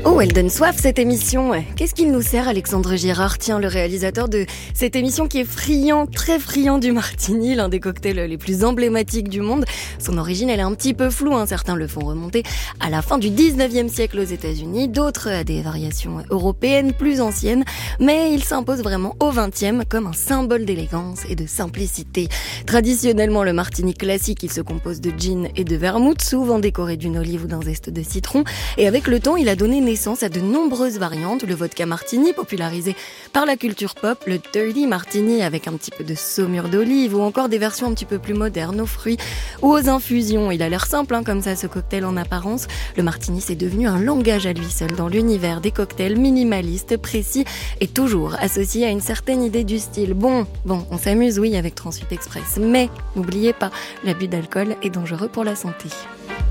Oh, elle donne soif cette émission. Qu'est-ce qu'il nous sert, Alexandre Girard? Tiens, le réalisateur de cette émission qui est friand, très friand du martini, l'un des cocktails les plus emblématiques du monde. Son origine, elle est un petit peu floue, certains le font remonter à la fin du 19e siècle aux États-Unis, d'autres à des variations européennes plus anciennes, mais il s'impose vraiment au 20e comme un symbole d'élégance et de simplicité. Traditionnellement, le martini classique, il se compose de gin et de vermouth, souvent décoré d'une olive ou d'un zeste de citron, et avec le temps, il a donné naissance à de nombreuses variantes, le vodka martini popularisé par la culture pop, le dirty martini avec un petit peu de saumure d'olive ou encore des versions un petit peu plus modernes aux fruits ou aux infusions. Il a l'air simple comme ça ce cocktail en apparence. Le martini c'est devenu un langage à lui seul dans l'univers des cocktails minimalistes, précis et toujours associé à une certaine idée du style. Bon, on s'amuse oui avec Transsup Express, mais n'oubliez pas, l'abus d'alcool est dangereux pour la santé.